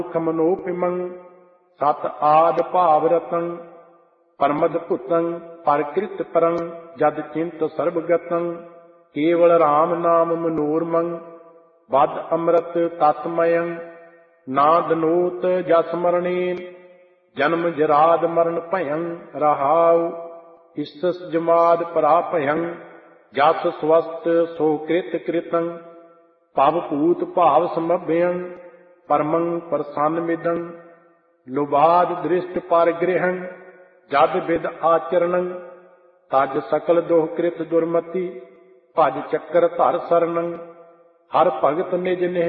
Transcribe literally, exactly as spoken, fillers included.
ਮਨੋਪਿਮੰ ਸਤ ਆਦ ਭਾਵ ਰਤੰ ਪਰਮਦ ਭੁਤੰ ਪਰਕ੍ਰਿਤ ਪਰੰ ਜਦ ਚਿੰਤ ਸਰਬ ਗਤੰ ਕੇਵਲ ਰਾਮ ਨਾਮ ਮਨੋਰਮੰ ਬਦ ਅੰਮ੍ਰਿਤ ਤਤਮਯੰ ਨਾ ਦਨੋਤ ਜਸ ਮਰਣੇਨ ਜਨਮ ਜਰਾਦ ਮਰਨ ਭਯੰ ਰਹਾਉ ਇਸਸ ਜਮਾਦ ਪਰਾਭਯੰ ਜਸ ਸਵਸਤ ਸੋ ਕ੍ਰਿਤ ਕ੍ਰਿਤੰ ਭਵ ਭੂਤ ਭਾਵ ਸਮਭਯੰ ਪਰਮੰ ਪ੍ਰਸੰਨ ਮਿਦੰ ਲੁਬਾਦ ਦ੍ਰਿਸ਼ਟ ਪਰਗ੍ਰਹੰ ਜਦ ਵਿਦ ਆਚਰਣੰ ਤਜ ਸਕਲ ਦੋਹ ਕ੍ਰਿਤ ਦੁਰਮਤੀ ਭਜ ਚੱਕਰ ਧਰ ਸਰਣੰ ਹਰ ਭਗਤ ਨਿਜ ਨਿਹ